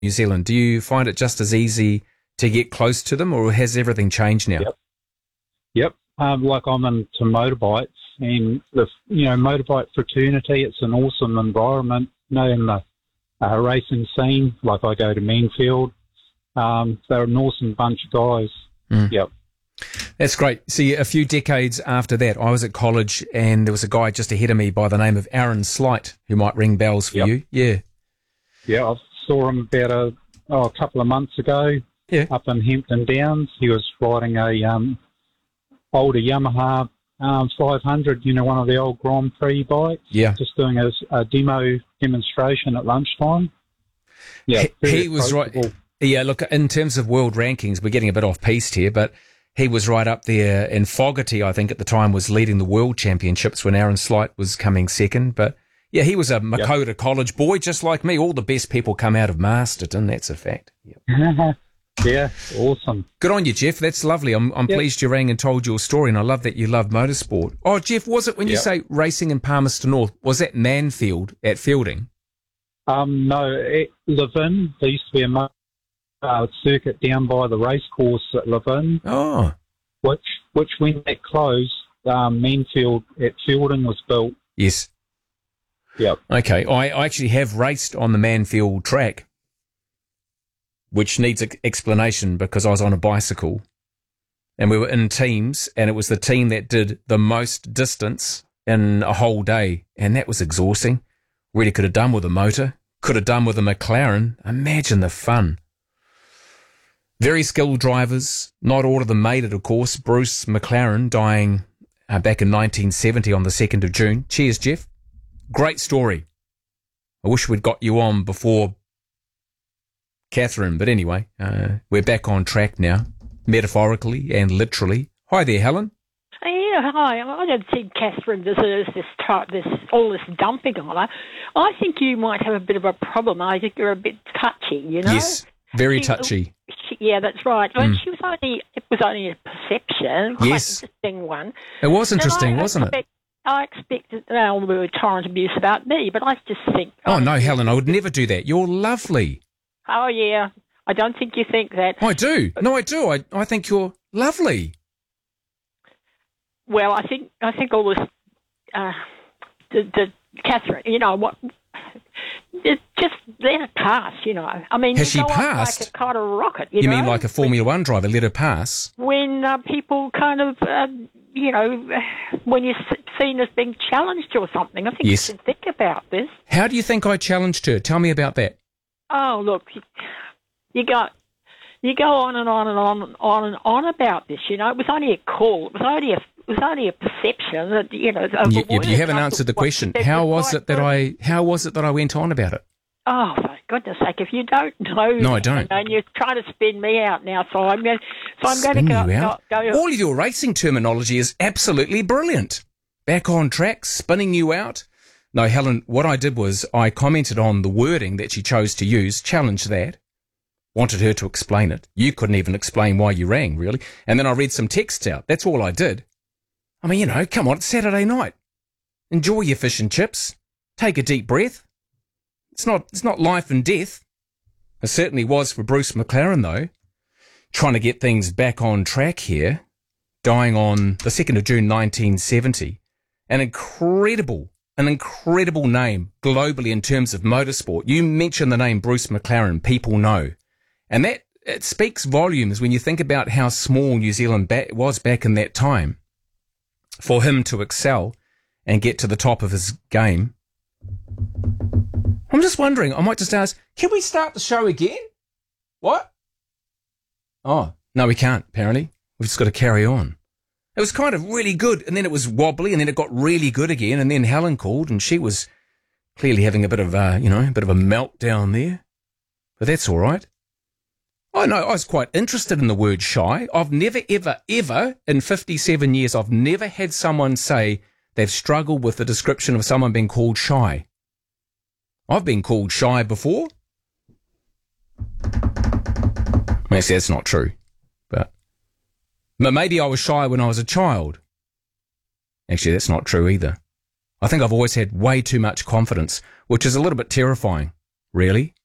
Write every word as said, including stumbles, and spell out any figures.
New Zealand? Do you find it just as easy to get close to them, or has everything changed now? Yep. Yep. Um, like I'm into motorbikes, and the you know motorbike fraternity. It's an awesome environment. You know, in the uh, racing scene, like I go to Mansfield. Um, they're an awesome bunch of guys. Mm. Yep. That's great. See, a few decades after that, I was at college, and there was a guy just ahead of me by the name of Aaron Slight, who might ring bells for Yep. you. Yeah. Yeah, I saw him about a, oh, a couple of months ago. Yeah. Up in Hampton Downs. He was riding a um, older Yamaha um, five hundred, you know, one of the old Grand Prix bikes. Yeah. Just doing a, a demo demonstration at lunchtime. Yeah, He, he was right. Yeah, look, in terms of world rankings, we're getting a bit off piste here, but he was right up there. And Fogarty, I think, at the time was leading the world championships when Aaron Slight was coming second. But yeah, he was a Makota yep. College boy, just like me. All the best people come out of Masterton. That's a fact. Yep. Yeah, awesome. Good on you, Jeff. That's lovely. I'm, I'm yep. pleased you rang and told your story, and I love that you love motorsport. Oh, Jeff, was it when yep. you say racing in Palmerston North, was that Manfield at Fielding? Um, no, at Levin, there used to be a mo- uh, circuit down by the race course at Levin. Oh. Which, which when that closed, um, Manfield at Fielding was built. Yes. Yep. Okay. I, I actually have raced on the Manfield track, which needs explanation because I was on a bicycle and we were in teams, and it was the team that did the most distance in a whole day, and that was exhausting. Really could have done with a motor, could have done with a McLaren. Imagine the fun. Very skilled drivers, not all of them made it, of course. Bruce McLaren dying uh, back in nineteen seventy on the second of June. Cheers, Jeff. Great story. I wish we'd got you on before Catherine, but anyway, uh, we're back on track now, metaphorically and literally. Hi there, Helen. Yeah, hi. I don't think Catherine deserves this type, this all this dumping on her. I think you might have a bit of a problem. I think you're a bit touchy, you know. Yes, very she, touchy. She, yeah, that's right. I mean, Mm. she was only it was only a perception, quite Yes. an interesting one. It was And interesting, I wasn't expect, it? I expected well, there were torrent abuse about me, but I just think. Oh, no, Helen, I would never do that. You're lovely. Oh yeah, I don't think you think that. I do. No, I do. I, I think you're lovely. Well, I think I think all this, uh, the, the Catherine, you know what, it just let it pass. You know, I mean, Has you she go up passed? like a kind of rocket. You, You know? mean like a Formula One driver let her pass? when uh, people kind of, uh, you know, when you're s- seen as being challenged or something. I think Yes. you should think about this. How do you think I challenged her? Tell me about that. Oh, look, you, you got. You go on and on and on and on and on about this. You know, it was only a call. It was only a. It was only a perception that you know. of You, the you, word. you haven't I answered the thought what question. you said How was was right it that for- I? How was it that I went on about it? Oh, for goodness sake! If you don't know, No, I don't. and you're trying to spin me out now, so I'm going. So I'm going Spin to go. you out? go, go All of your racing terminology is absolutely brilliant. Back on track, spinning you out. No, Helen, what I did was I commented on the wording that she chose to use, challenged that, wanted her to explain it. You couldn't even explain why you rang, really. And then I read some texts out. That's all I did. I mean, you know, come on, it's Saturday night. Enjoy your fish and chips. Take a deep breath. It's not, it's not life and death. It certainly was for Bruce McLaren, though. Trying to get things back on track here. Dying on the second of June, nineteen seventy. An incredible, an incredible name globally in terms of motorsport. You mention the name Bruce McLaren, people know. And that, it speaks volumes when you think about how small New Zealand ba- was back in that time. For him to excel and get to the top of his game. I'm just wondering, I might just ask, can we start the show again? What? Oh, no, we can't, apparently. We've just got to carry on. It was kind of really good, and then it was wobbly, and then it got really good again, and then Helen called, and she was clearly having a bit of a, you know, a bit of a meltdown there. But that's all right. Oh, no, I was quite interested in the word shy. I've never, ever, ever, in fifty-seven years, I've never had someone say they've struggled with the description of someone being called shy. I've been called shy before. Actually, that's not true. But but maybe I was shy when I was a child. Actually, that's not true either. I think I've always had way too much confidence, which is a little bit terrifying, really.